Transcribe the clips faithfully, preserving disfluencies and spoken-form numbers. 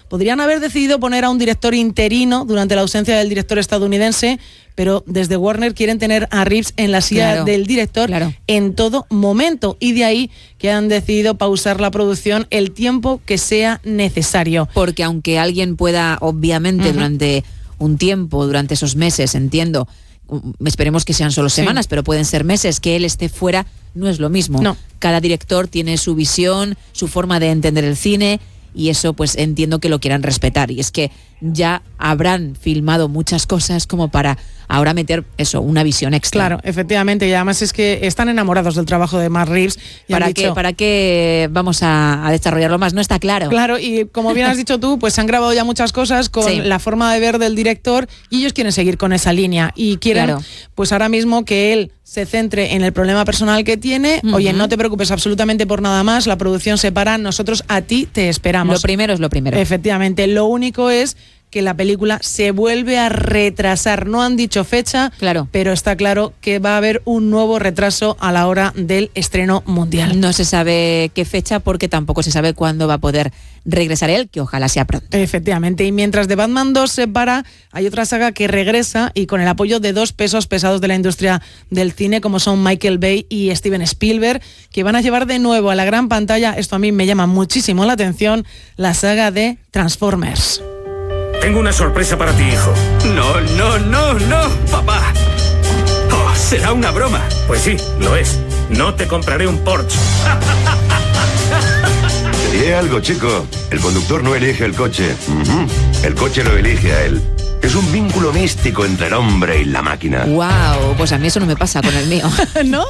Podrían haber decidido poner a un director interino durante la ausencia del director estadounidense, pero desde Warner quieren tener a Reeves en la silla claro, del director claro. en todo momento, y de ahí que han decidido pausar la producción el tiempo que sea necesario. Porque aunque alguien pueda, obviamente, uh-huh. durante un tiempo, durante esos meses, entiendo, esperemos que sean solo semanas, sí. pero pueden ser meses, que él esté fuera, no es lo mismo. No. Cada director tiene su visión, su forma de entender el cine, y eso pues entiendo que lo quieran respetar. Y es que ya habrán filmado muchas cosas como para ahora meter eso, una visión extra. Claro, efectivamente, y además es que están enamorados del trabajo de Matt Reeves. Y ¿Para, han qué, dicho, ¿Para qué vamos a, a desarrollarlo más? No está claro. Claro, y como bien has dicho tú, pues se han grabado ya muchas cosas con sí. la forma de ver del director, y ellos quieren seguir con esa línea y quieren claro. pues ahora mismo que él se centre en el problema personal que tiene. Uh-huh. Oye, no te preocupes absolutamente por nada más, la producción se para, nosotros a ti te esperamos. Lo primero es lo primero. Efectivamente, lo único es que la película se vuelve a retrasar. No han dicho fecha, claro. pero está claro que va a haber un nuevo retraso a la hora del estreno mundial. No se sabe qué fecha porque tampoco se sabe cuándo va a poder regresar él, que ojalá sea pronto. Efectivamente, y mientras The Batman dos se para, hay otra saga que regresa y con el apoyo de dos pesos pesados de la industria del cine, como son Michael Bay y Steven Spielberg, que van a llevar de nuevo a la gran pantalla, esto a mí me llama muchísimo la atención, la saga de Transformers. Tengo una sorpresa para ti, hijo. No, no, no, no, papá. Oh, será una broma. Pues sí, lo es. No te compraré un Porsche. Te diré algo, chico. El conductor no elige el coche. Uh-huh. El coche lo elige a él. Es un vínculo místico entre el hombre y la máquina. Wow, pues a mí eso no me pasa con el mío. ¿No?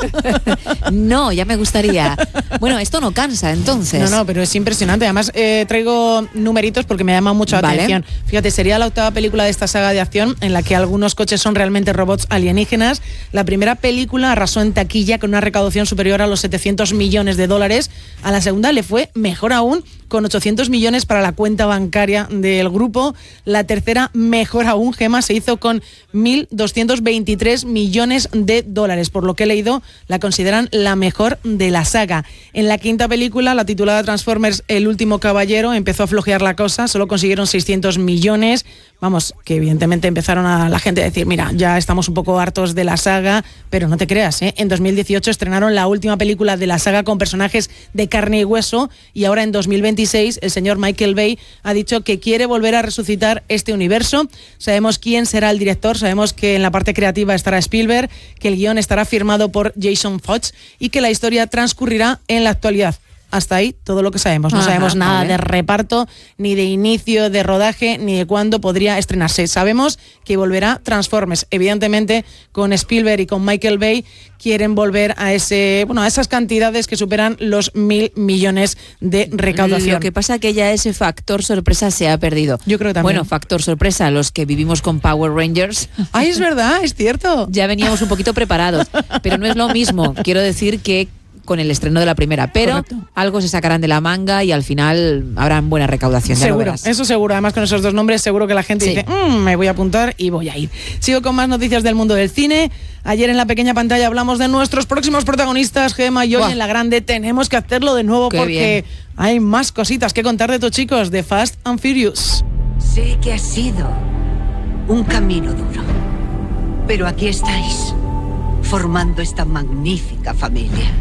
No, ya me gustaría. Bueno, esto no cansa, entonces. No, no, pero es impresionante. Además, eh, traigo numeritos porque me llama mucho la vale. atención. Fíjate, sería la octava película de esta saga de acción en la que algunos coches son realmente robots alienígenas. La primera película arrasó en taquilla con una recaudación superior a los setecientos millones de dólares. A la segunda le fue mejor aún, con ochocientos millones para la cuenta bancaria del grupo. La tercera, mejor aún, Gema, se hizo con mil doscientos veintitrés millones de dólares. Por lo que he leído, la consideran la mejor de la saga. En la quinta película, la titulada Transformers El último caballero, empezó a flojear la cosa, solo consiguieron seiscientos millones. Vamos, que evidentemente empezaron a la gente a decir, mira, ya estamos un poco hartos de la saga, pero no te creas, ¿eh? En dos mil dieciocho estrenaron la última película de la saga con personajes de carne y hueso, y ahora en dos mil veintiséis el señor Michael Bay ha dicho que quiere volver a resucitar este universo. Sabemos quién será el director, sabemos que en la parte creativa estará Spielberg, que el guión estará firmado por Jason Fox y que la historia transcurrirá en la actualidad. Hasta ahí todo lo que sabemos. No Ajá, sabemos nada vale. de reparto, ni de inicio de rodaje, ni de cuándo podría estrenarse. Sabemos que volverá Transformers. Evidentemente, con Spielberg y con Michael Bay quieren volver a ese, bueno, a esas cantidades que superan los mil millones de recaudación. Lo que pasa es que ya ese factor sorpresa se ha perdido. Yo creo que también. Bueno, factor sorpresa, los que vivimos con Power Rangers. Ay, es verdad, es cierto. Ya veníamos un poquito preparados, pero no es lo mismo. Quiero decir que con el estreno de la primera, pero Correcto. algo se sacarán de la manga y al final habrán buena recaudación. Seguro, eso seguro. Además, con esos dos nombres seguro que la gente sí. dice, mmm, me voy a apuntar y voy a ir. Sigo con más noticias del mundo del cine. Ayer en la pequeña pantalla hablamos de nuestros próximos protagonistas, Gema, y hoy Buah. en la grande tenemos que hacerlo de nuevo Qué porque bien. hay más cositas que contar de estos chicos de Fast and Furious. Sé que ha sido un camino duro, pero aquí estáis, formando esta magnífica familia.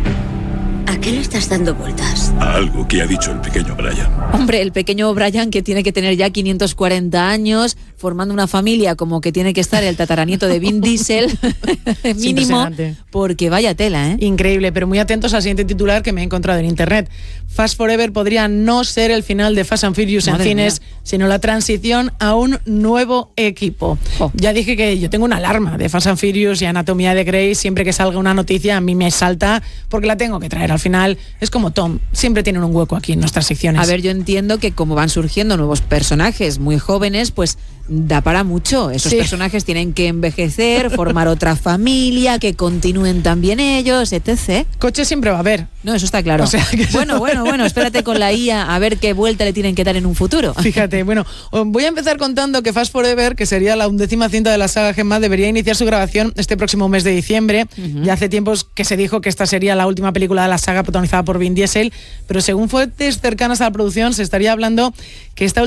¿A qué le estás dando vueltas? A algo que ha dicho el pequeño Brian. Hombre, el pequeño Brian, que tiene que tener ya quinientos cuarenta años, formando una familia como que tiene que estar el tataranieto de Vin Diesel, mínimo, porque vaya tela, ¿eh? Increíble, pero muy atentos al siguiente titular que me he encontrado en internet. Fast Forever podría no ser el final de Fast and Furious Madre en cines, mía. sino la transición a un nuevo equipo. Oh. Ya dije que yo tengo una alarma de Fast and Furious y Anatomía de Grey. Siempre que salga una noticia a mí me salta porque la tengo que traer. Al final es como Tom, siempre tienen un hueco aquí en nuestras secciones. A ver, yo entiendo que como van surgiendo nuevos personajes muy jóvenes, pues da para mucho. Esos sí. personajes tienen que envejecer, formar otra familia, que continúen también ellos, etcétera. Coche siempre va a haber. No, eso está claro. O sea, que bueno, bueno, bueno, espérate con la I A a ver qué vuelta le tienen que dar en un futuro. Fíjate, bueno, voy a empezar contando que Fast Forever, que sería la undécima cinta de la saga Gemma, debería iniciar su grabación este próximo mes de diciembre. Uh-huh. Ya hace tiempos que se dijo que esta sería la última película de la saga protagonizada por Vin Diesel, pero según fuentes cercanas a la producción se estaría hablando que esta